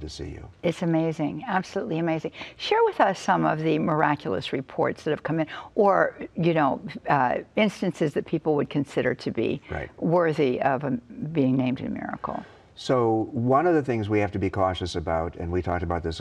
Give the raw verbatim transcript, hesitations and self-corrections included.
to see you. It's amazing, absolutely amazing. Share with us some of the miraculous reports that have come in, or, you know, uh, instances that people would consider to be right. worthy of a, being named a miracle. So one of the things we have to be cautious about, and we talked about this